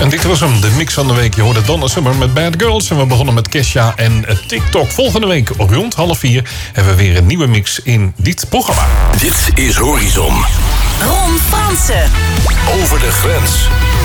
En dit was hem, de mix van de week. Je hoorde Donna Summer met Bad Girls. En we begonnen met Kesha en TikTok. Volgende week rond 3:30 hebben we weer een nieuwe mix in dit programma. Dit is Horizon. Ron Fransen. Over de grens.